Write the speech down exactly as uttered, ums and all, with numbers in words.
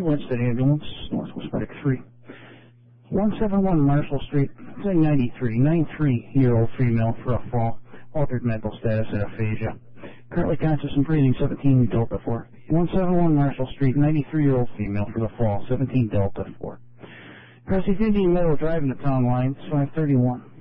Winston Ambulance, Northwest Medic three. one seventy-one Marshall Street, ninety-three, ninety-three-year-old female for a fall. Altered mental status and aphasia. Currently conscious and breathing, seventeen Delta four. one seventy-one Marshall Street, ninety-three-year-old female for the fall, seventeen Delta four. Crossing Indian Meadow Drive in the town lines, five thirty-one.